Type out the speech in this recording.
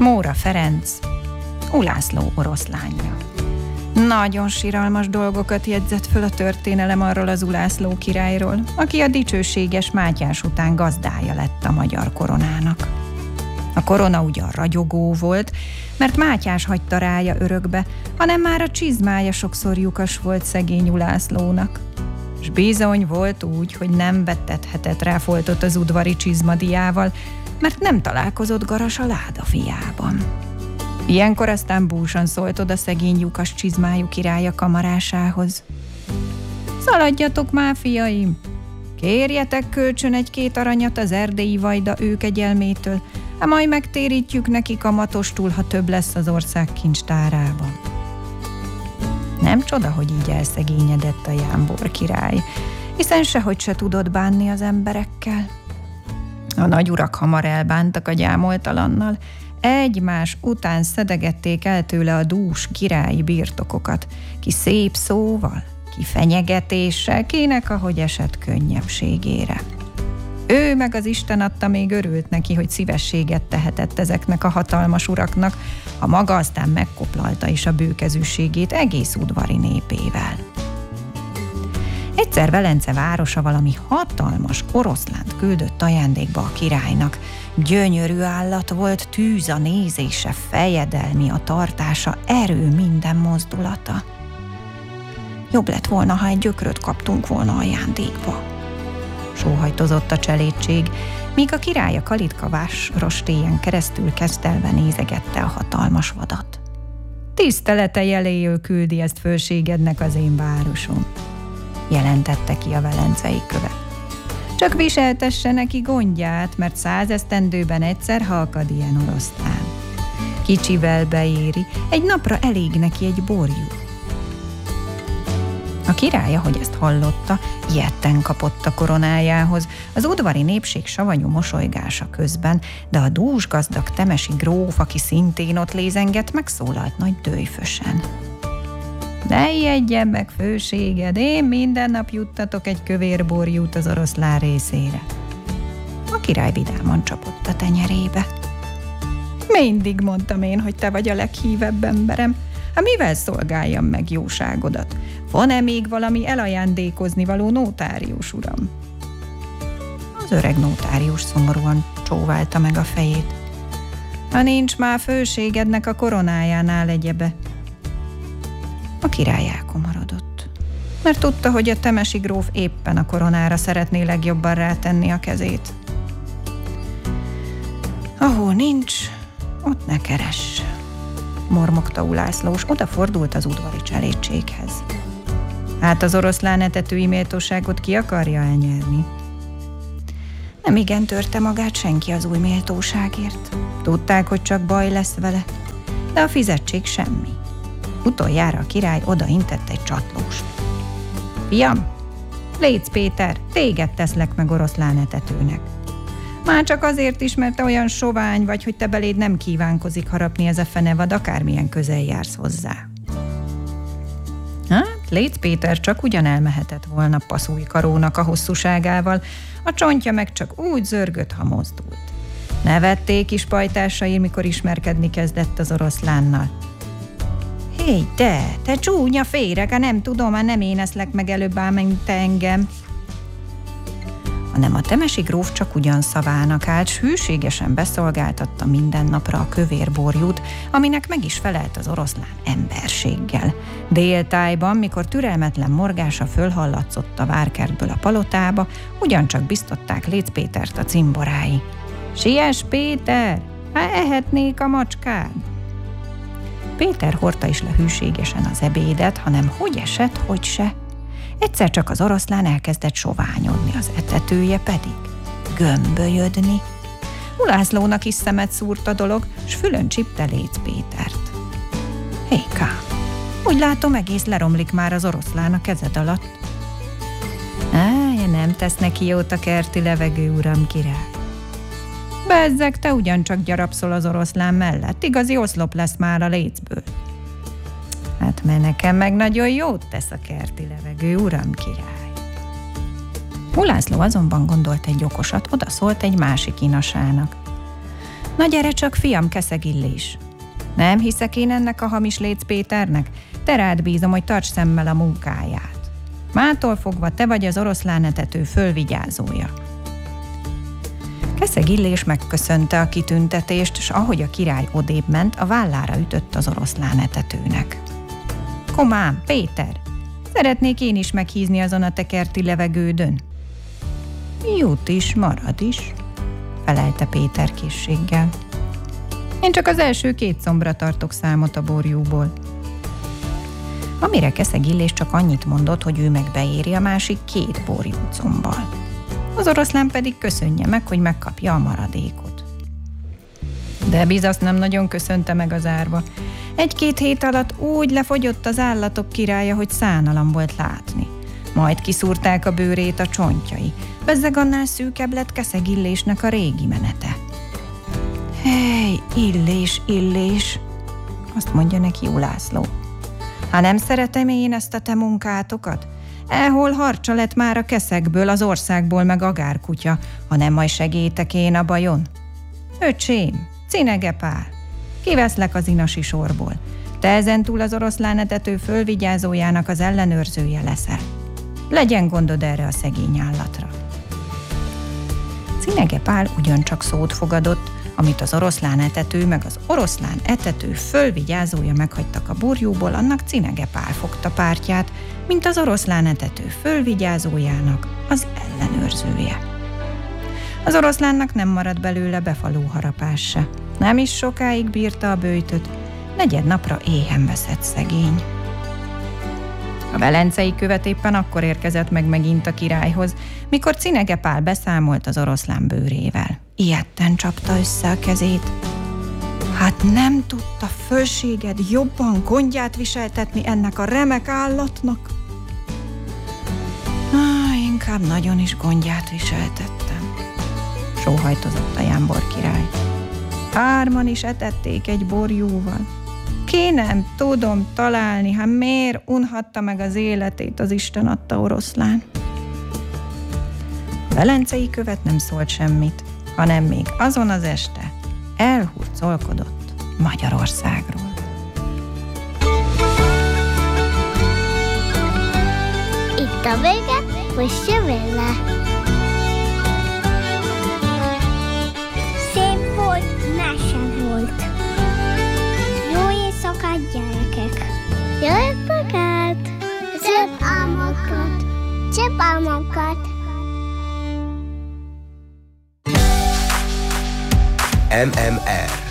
Móra Ferenc, Ulászló oroszlánja. Nagyon siralmas dolgokat jegyzett föl a történelem arról az Ulászló királyról, aki a dicsőséges Mátyás után gazdája lett a magyar koronának. A korona ugyan ragyogó volt, mert Mátyás hagyta rája örökbe, hanem már a csizmája sokszor lyukas volt szegény Ulászlónak. S bizony volt úgy, hogy nem vettethetett rá foltot az udvari csizmadiával, mert nem találkozott garas a láda fiában. Ilyenkor aztán búsan szólt oda szegény lyukas csizmájú királya kamarásához. Szaladjatok már, fiaim! Kérjetek kölcsön 1-2 aranyat az erdélyi vajda őkegyelmétől, majd megtérítjük neki kamatostul, ha több lesz az ország kincstárában. Nem csoda, hogy így elszegényedett a jámbor király, hiszen sehogy se tudott bánni az emberekkel. A nagyurak hamar elbántak a gyámoltalannal, egymás után szedegették el tőle a dús királyi birtokokat, ki szép szóval, ki fenyegetéssel, kinek ahogy esett könnyebbségére. Ő meg az Isten adta még örült neki, hogy szívességet tehetett ezeknek a hatalmas uraknak, ha maga aztán megkoplalta is a bőkezűségét egész udvari népével. Egyszer Velence városa valami hatalmas oroszlánt küldött ajándékba a királynak. Gyönyörű állat volt, tűz a nézése, fejedelmi a tartása, erő minden mozdulata. Jobb lett volna, ha egy gyökröt kaptunk volna ajándékba. Sóhajtozott a cselédség, míg a király a kalitkavás rostélyen keresztül kezdelve nézegette a hatalmas vadat. Tisztelete jeléül küldi ezt fölségednek az én városom, jelentette ki a velencei követ. Csak viseltesse neki gondját, mert 100 esztendőben egyszer halkad ilyen oroszlán. Kicsivel beéri, egy napra elég neki egy borjú. A király, ahogy ezt hallotta, ijedten kapott a koronájához, az udvari népség savanyú mosolygása közben, de a dús gazdag temesi gróf, aki szintén ott lézengett, megszólalt nagy dőjfösen. Ne ijedjen meg, főséged, én minden nap juttatok egy kövér borjút az oroszlán részére. A király vidáman csapott a tenyerébe. Mindig mondtam én, hogy te vagy a leghívebb emberem. Hát mivel szolgáljam meg jóságodat? Van-e még valami elajándékozni való nótárius, uram? Az öreg nótárius szomorúan csóválta meg a fejét. Ha nincs már főségednek a koronájánál egyebe. A király elkomorodott, mert tudta, hogy a temesi gróf éppen a koronára szeretné legjobban rátenni a kezét. Ahol nincs, ott ne keress, mormogta Ulászló, s odafordult az udvari cselédséghez. Hát az oroszlán etetői méltóságot ki akarja elnyerni? Nem igen törte magát senki az új méltóságért. Tudták, hogy csak baj lesz vele, de a fizetség semmi. Utoljára a király odaintett egy csatlóst. Fiam, légy Péter, téged teszlek meg oroszlán etetőnek. Már csak azért is, mert te olyan sovány vagy, hogy te beléd nem kívánkozik harapni ez a fenevad, akármilyen közel jársz hozzá. Hát, légy Péter csak ugyan elmehetett volna passzúj karónak a hosszúságával, a csontja meg csak úgy zörgött, ha mozdult. Nevették is pajtásai, mikor ismerkedni kezdett az oroszlánnal. Hé, te csúnya féreg, nem tudom, nem én eszlek meg előbb ám, mint te engem. Hanem a temesi gróf csak ugyan szavának állt, s hűségesen beszolgáltatta minden napra a kövér borjút, aminek meg is felelt az oroszlán emberséggel. Déltájban, mikor türelmetlen morgása fölhallatszott a várkertből a palotába, ugyancsak biztották Léc Pétert a cimborái. Siess, Péter, ehetnék a macskád! Péter hordta is le hűségesen az ebédet, hanem hogy esett, hogy se. Egyszer csak az oroszlán elkezdett soványodni, az etetője pedig gömbölyödni. Ulászlónak is szemet szúrt a dolog, s fülön csipte Léc Pétert. Hékám, úgy látom, egész leromlik már az oroszlán a kezed alatt. Nem tesz neki jót a kerti levegő, uram király. Bezzeg, te ugyancsak gyarapszol az oroszlán mellett, igazi oszlop lesz már a lécből. Hát mert nekem meg nagyon jót tesz a kerti levegő, uram király. Ulászló azonban gondolt egy okosat, odaszólt egy másik inasának. Na gyere csak, fiam, Keszeg Illés! Nem hiszek én ennek a hamis Léc Péternek? Te rád bízom, hogy tarts szemmel a munkáját. Mától fogva te vagy az oroszlánetető fölvigyázója. Keszeg Illés megköszönte a kitüntetést, s ahogy a király odébb ment, a vállára ütött az oroszlánetetőnek. Komám, Péter, szeretnék én is meghízni azon a tekerti levegődön. Jut is, marad is, felelte Péter készséggel. Én csak az első 2 szombra tartok számot a borjúból. Amire Keszeg Illés csak annyit mondott, hogy ő meg beéri a másik 2 borjúcombbal. Az oroszlán pedig köszönje meg, hogy megkapja a maradékot. De bizasz nem nagyon köszönte meg az árva. 1-2 hét alatt úgy lefogyott az állatok királya, hogy szánalom volt látni. Majd kiszúrták a bőrét a csontjai. Bezzeg annál szűkebb lett Keszeg Illésnek a régi menete. Hey, Illés, Illés, azt mondja neki Ulászló. Ha nem szeretem én ezt a te munkátokat? Elhol harcsa lett már a keszegből, az országból meg agárkutya, ha nem majd segítek én a bajon? Öcsém, Cinege Pál, kiveszlek az inasi sorból. Te ezentúl az oroszlánetető fölvigyázójának az ellenőrzője leszel. Legyen gondod erre a szegény állatra. Cinege Pál ugyancsak szót fogadott, amit az oroszlán etető meg az oroszlán etető fölvigyázója meghagytak a burjúból, annak Cinege Pál fogta pártját, mint az oroszlán etető fölvigyázójának az ellenőrzője. Az oroszlánnak nem maradt belőle befaló harapás se. Nem is sokáig bírta a böjtöt, 4 napra éhen veszett szegény. A velencei követ éppen akkor érkezett meg megint a királyhoz, mikor Cinege Pál beszámolt az oroszlán bőrével. Ijedten csapta össze a kezét. Hát nem tudta fölséged jobban gondját viseltetni ennek a remek állatnak? Inkább nagyon is gondját viseltettem, sóhajtozott a jámbor király. 3 is etették egy borjúval. Ki nem tudom találni, hát miért unhatta meg az életét az Isten adta oroszlán? A velencei követ nem szólt semmit, hanem még azon az este elhurcolkodott Magyarországról. Itt a vége, most jövő le. Szép volt, mese volt. Jó éjszakát, gyerekek! Jó éjszakát! Szép álmokat! Szép álmokat! MMR